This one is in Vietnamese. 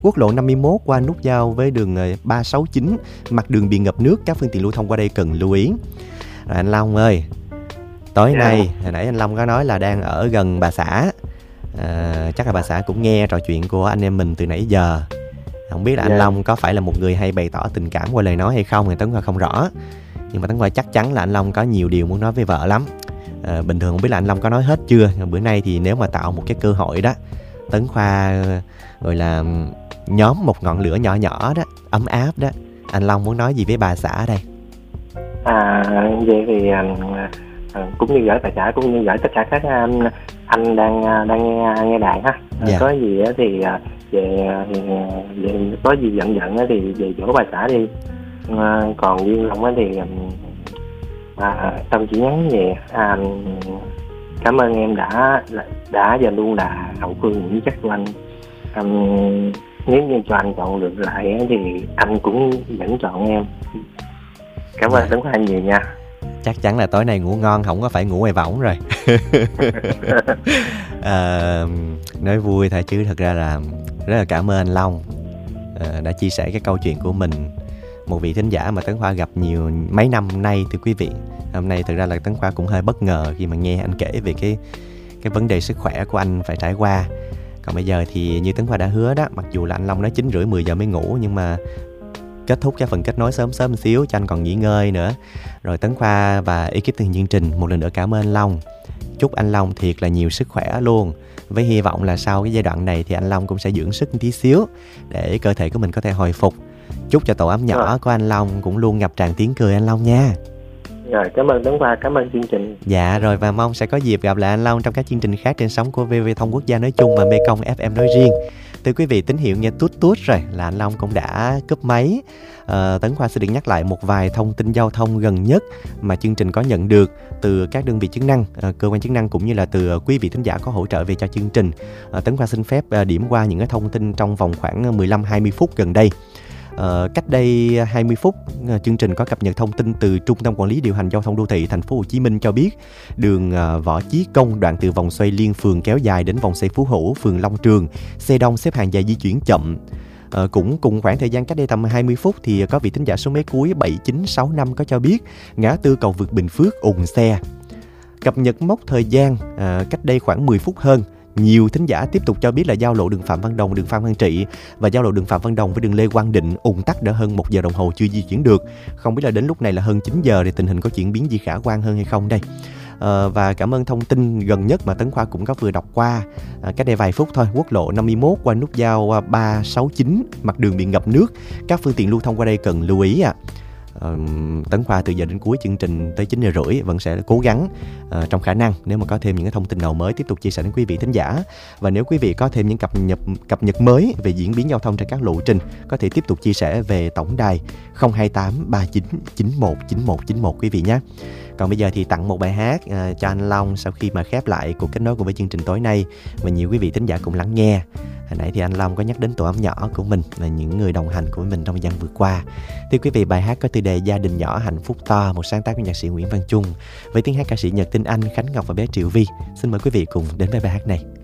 Quốc lộ 51 qua nút giao với đường 369, mặt đường bị ngập nước, các phương tiện lưu thông qua đây cần lưu ý. Rồi anh Long ơi, tối nay, hồi nãy anh Long có nói là đang ở gần bà xã. Chắc là bà xã cũng nghe trò chuyện của anh em mình từ nãy giờ. Không biết là anh Long có phải là một người hay bày tỏ tình cảm qua lời nói hay không thì Tấn Khoa không rõ. Nhưng mà Tấn Khoa chắc chắn là anh Long có nhiều điều muốn nói với vợ lắm. Bình thường không biết là anh Long có nói hết chưa. Bữa nay thì nếu mà tạo một cái cơ hội đó, Tấn Khoa gọi là nhóm một ngọn lửa nhỏ nhỏ đó, ấm áp đó, anh Long muốn nói gì với bà xã đây? Vậy thì cũng như gửi bà xã cũng như gửi tất cả các anh đang nghe đài ha. Có gì thì về có gì giận thì về chỗ bà xã đi. Còn riêng Long thì Tâm chỉ nhắn về cảm ơn em đã và luôn là hậu phương vững chắc của anh. Nếu như cho anh chọn được lại thì anh cũng vẫn chọn em. Cảm ơn Tấn Khoa nhiều nha. Chắc chắn là tối nay ngủ ngon, không có phải ngủ ngoài võng rồi. Nói vui thôi chứ thật ra là rất là cảm ơn anh Long đã chia sẻ cái câu chuyện của mình. Một vị thính giả mà Tấn Khoa gặp mấy năm nay thưa quý vị. Hôm nay thực ra là Tấn Khoa cũng hơi bất ngờ khi mà nghe anh kể về cái vấn đề sức khỏe của anh phải trải qua. Còn bây giờ thì như Tấn Khoa đã hứa đó, mặc dù là anh Long nói 9:30 10 giờ mới ngủ, nhưng mà kết thúc cái phần kết nối sớm một xíu cho anh còn nghỉ ngơi nữa. Rồi Tấn Khoa và ekip thực hiện chương trình một lần nữa cảm ơn anh Long. Chúc anh Long thiệt là nhiều sức khỏe luôn. Với hy vọng là sau cái giai đoạn này thì anh Long cũng sẽ dưỡng sức một tí xíu để cơ thể của mình có thể hồi phục. Chúc cho tổ ấm nhỏ của anh Long cũng luôn ngập tràn tiếng cười anh Long nha. Rồi, cảm ơn Tấn Khoa, cảm ơn chương trình. Dạ, rồi và mong sẽ có dịp gặp lại anh Long trong các chương trình khác trên sóng của VV Thông Quốc gia nói chung và Mekong FM nói riêng. Thưa quý vị, tín hiệu nghe tút tút rồi là anh Long cũng đã cúp máy. Tấn Khoa sẽ được nhắc lại một vài thông tin giao thông gần nhất mà chương trình có nhận được từ các đơn vị chức năng, cơ quan chức năng cũng như là từ quý vị thính giả có hỗ trợ về cho chương trình. Tấn Khoa xin phép điểm qua những cái thông tin trong vòng khoảng 15-20 phút gần đây. Cách đây 20 phút, chương trình có cập nhật thông tin từ Trung tâm Quản lý Điều hành Giao thông Đô thị Thành phố Hồ Chí Minh cho biết đường Võ Chí Công đoạn từ vòng xoay Liên Phường kéo dài đến vòng xoay Phú Hữu, phường Long Trường, xe đông xếp hàng dài di chuyển chậm. Cũng cùng khoảng thời gian cách đây tầm 20 phút thì có vị thính giả số máy cuối 7965 có cho biết ngã tư cầu vượt Bình Phước ùn xe. Cập nhật mốc thời gian cách đây khoảng 10 phút hơn, nhiều thính giả tiếp tục cho biết là giao lộ đường Phạm Văn Đồng, đường Phan Văn Trị và giao lộ đường Phạm Văn Đồng với đường Lê Quang Định ùn tắc đã hơn 1 giờ đồng hồ chưa di chuyển được. Không biết là đến lúc này là hơn 9 giờ thì tình hình có chuyển biến gì khả quan hơn hay không đây. Và cảm ơn thông tin gần nhất mà Tấn Khoa cũng có vừa đọc qua cách đây vài phút thôi. Quốc lộ 51 qua nút giao 369, mặt đường bị ngập nước, các phương tiện lưu thông qua đây cần lưu ý Tấn Khoa từ giờ đến cuối chương trình tới 9 giờ rưỡi vẫn sẽ cố gắng trong khả năng nếu mà có thêm những cái thông tin nào mới tiếp tục chia sẻ đến quý vị thính giả. Và nếu quý vị có thêm những cập nhật mới về diễn biến giao thông trên các lộ trình, có thể tiếp tục chia sẻ về tổng đài 028 39 91 91 91 quý vị nhé. Còn bây giờ thì tặng một bài hát cho anh Long sau khi mà khép lại cuộc kết nối cùng với chương trình tối nay mà nhiều quý vị thính giả cùng lắng nghe. Hồi nãy thì anh Long có nhắc đến tổ ấm nhỏ của mình và những người đồng hành của mình trong thời gian vừa qua. Thưa quý vị, bài hát có tiêu đề Gia đình nhỏ hạnh phúc to, một sáng tác của nhạc sĩ Nguyễn Văn Trung với tiếng hát ca sĩ Nhật Tinh Anh, Khánh Ngọc và bé Triệu Vi. Xin mời quý vị cùng đến với bài hát này.